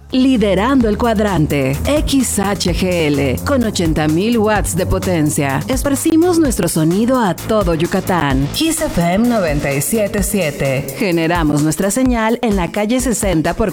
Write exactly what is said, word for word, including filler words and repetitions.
liderando el cuadrante. X H G L, con ochenta mil watts de potencia. Esparcimos nuestro sonido a todo Yucatán. Kiss F M noventa y siete punto siete. Generamos nuestra señal en la calle sesenta por